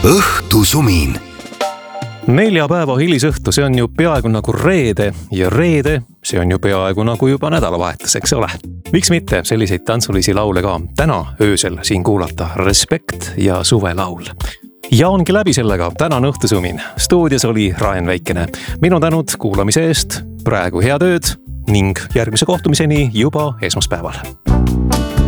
õhtusumin. Neljapäeva hilisõhtu, see on ju peaaegu nagu reede ja reede, see on ju peaaegu nagu juba nädalavahetus, eks ole. Miks mitte selliseid tantsulisi laule ka täna öösel siin kuulata, Respekt ja suvelaul. Ja ongi läbi sellega tänane õhtusumin. Stuudios oli Raen Väikene. Minu tänud kuulamise eest, praegu head ööd ning järgmise kohtumiseni juba esmaspäeval.